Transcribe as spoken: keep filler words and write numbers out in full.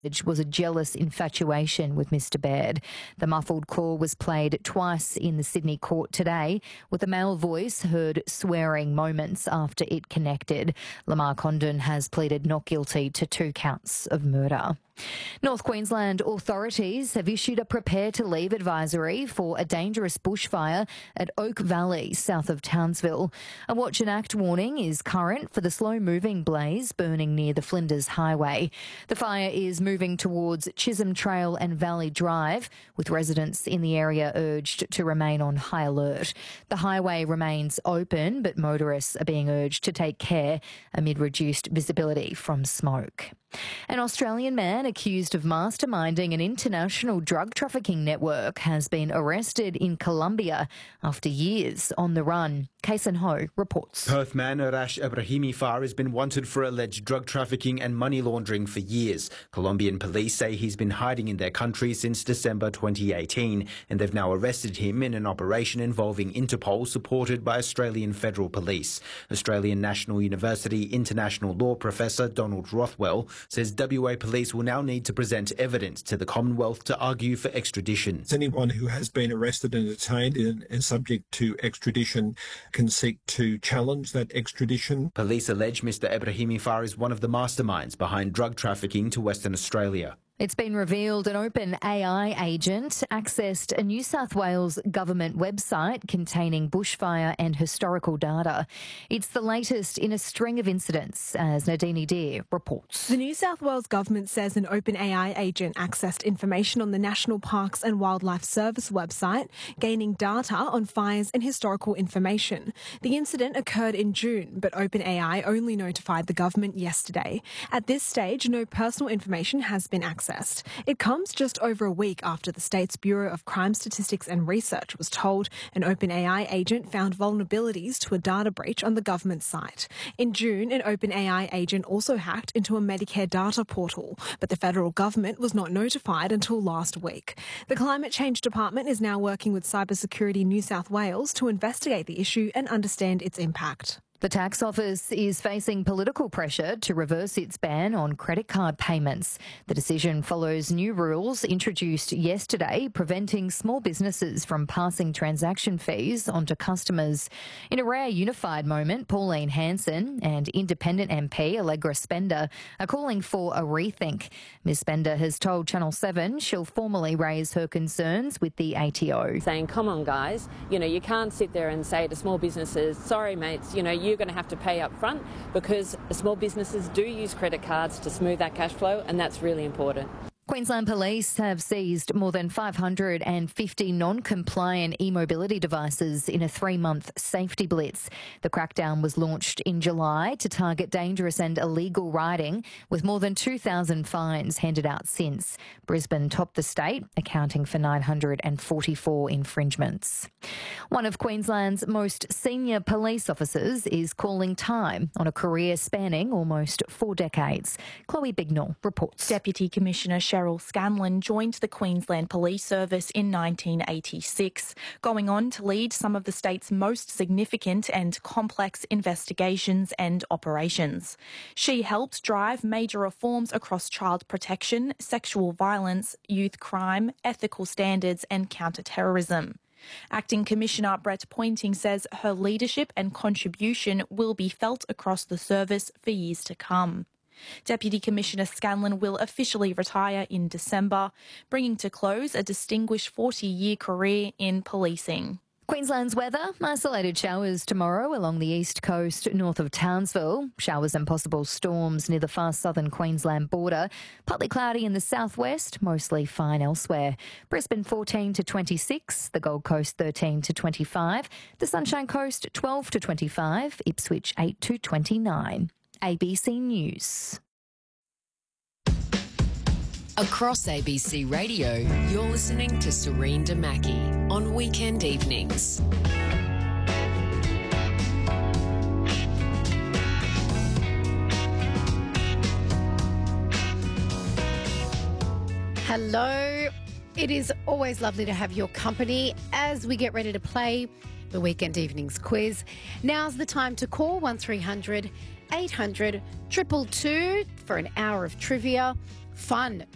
It was a jealous infatuation with Mister Baird. The muffled call was played twice in the Sydney court today, with a male voice heard swearing moments after it connected. Lamar Condon has pleaded not guilty to two counts of murder. North Queensland authorities have issued a prepare to leave advisory for a dangerous bushfire at Oak Valley, south of Townsville. A watch and act warning is current for the slow-moving blaze burning near the Flinders Highway. The fire is moving towards Chisholm Trail and Valley Drive, with residents in the area urged to remain on high alert. The highway remains open, but motorists are being urged to take care amid reduced visibility from smoke. An Australian man accused of masterminding an international drug trafficking network has been arrested in Colombia after years on the run. Kason Ho reports. Perth man Arash Ebrahimi Far has been wanted for alleged drug trafficking and money laundering for years. Colombian police say he's been hiding in their country since December twenty eighteen, and they've now arrested him in an operation involving Interpol supported by Australian Federal Police. Australian National University international law professor Donald Rothwell says W A police will now need to present evidence to the Commonwealth to argue for extradition. Anyone who has been arrested and detained and is subject to extradition can seek to challenge that extradition. Police allege Mister Ebrahimi Far is one of the masterminds behind drug trafficking to Western Australia. It's been revealed an open A I agent accessed a New South Wales government website containing bushfire and historical data. It's the latest in a string of incidents, as Nadine Deer reports. The New South Wales government says an open A I agent accessed information on the National Parks and Wildlife Service website, gaining data on fires and historical information. The incident occurred in June, but OpenAI only notified the government yesterday. At this stage, no personal information has been accessed. It comes just over a week after the state's Bureau of Crime Statistics and Research was told an OpenAI agent found vulnerabilities to a data breach on the government site. In June, an OpenAI agent also hacked into a Medicare data portal, but the federal government was not notified until last week. The Climate Change Department is now working with Cybersecurity New South Wales to investigate the issue and understand its impact. The tax office is facing political pressure to reverse its ban on credit card payments. The decision follows new rules introduced yesterday preventing small businesses from passing transaction fees onto customers. In a rare unified moment, Pauline Hanson and Independent M P Allegra Spender are calling for a rethink. Ms Spender has told Channel seven she'll formally raise her concerns with the A T O. Saying, come on guys, you know, you can't sit there and say to small businesses, sorry mates, you know, you you're going to have to pay up front, because small businesses do use credit cards to smooth that cash flow, and that's really important. Queensland Police have seized more than five hundred fifty non-compliant e-mobility devices in a three-month safety blitz. The crackdown was launched in July to target dangerous and illegal riding, with more than two thousand fines handed out since. Brisbane topped the state, accounting for nine hundred forty-four infringements. One of Queensland's most senior police officers is calling time on a career spanning almost four decades. Chloe Bignell reports. Deputy Commissioner Cheryl Scanlon joined the Queensland Police Service in nineteen eighty-six, going on to lead some of the state's most significant and complex investigations and operations. She helped drive major reforms across child protection, sexual violence, youth crime, ethical standards and counter-terrorism. Acting Commissioner Brett Pointing says her leadership and contribution will be felt across the service for years to come. Deputy Commissioner Scanlon will officially retire in December, bringing to close a distinguished forty-year career in policing. Queensland's weather, isolated showers tomorrow along the east coast north of Townsville. Showers and possible storms near the far southern Queensland border. Partly cloudy in the southwest, mostly fine elsewhere. Brisbane fourteen to twenty-six, the Gold Coast thirteen to twenty-five, the Sunshine Coast twelve to twenty-five, Ipswich eight to twenty-nine. A B C News. Across A B C Radio, you're listening to Serene Damaki on weekend evenings. Hello. It is always lovely to have your company as we get ready to play the Weekend Evenings quiz. Now's the time to call one three hundred eight hundred two two two for an hour of trivia, fun